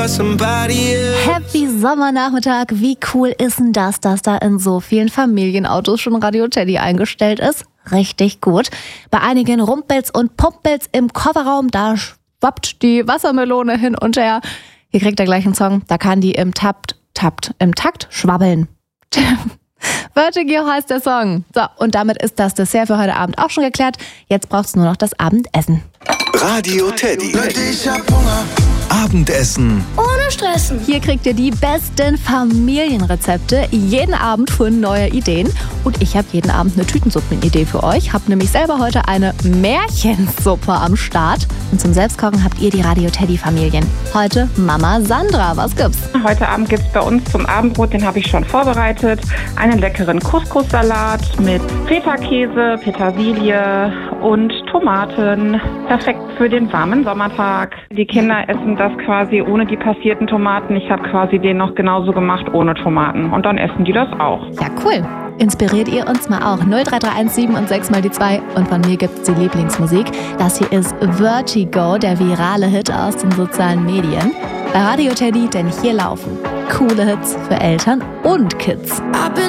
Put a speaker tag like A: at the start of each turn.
A: Happy Sommernachmittag. Wie cool ist denn das, dass da in so vielen Familienautos schon Radio Teddy eingestellt ist? Richtig gut. Bei einigen rumpelt's und pumpelt's im Kofferraum. Da schwappt die Wassermelone hin und her. Hier kriegt er gleich einen Song. Da kann die im Takt schwabbeln. Vertigo heißt der Song. So, und damit ist das Dessert für heute Abend auch schon geklärt. Jetzt braucht's nur noch das Abendessen.
B: Radio Teddy. Ich hab Hunger. Abendessen.
C: Ohne Stressen.
A: Hier kriegt ihr die besten Familienrezepte. Jeden Abend für neue Ideen. Und ich habe jeden Abend eine Tütensuppenidee für euch. Hab nämlich selber heute eine Märchensuppe am Start. Und zum Selbstkochen habt ihr die Radio Teddy Familien. Heute Mama Sandra. Was gibt's?
D: Heute Abend gibt's bei uns zum Abendbrot, den habe ich schon vorbereitet, einen leckeren Couscous-Salat mit Feta-Käse, Petersilie und Tomaten. Perfekt für den warmen Sommertag. Die Kinder essen das quasi ohne die passierten Tomaten. Ich habe quasi den noch genauso gemacht ohne Tomaten. Und dann essen die das auch.
A: Ja, cool. Inspiriert ihr uns mal auch. 03317 und 6 mal die 2. Und von mir gibt's die Lieblingsmusik. Das hier ist Vertigo, der virale Hit aus den sozialen Medien. Bei Radio Teddy, denn hier laufen coole Hits für Eltern und Kids.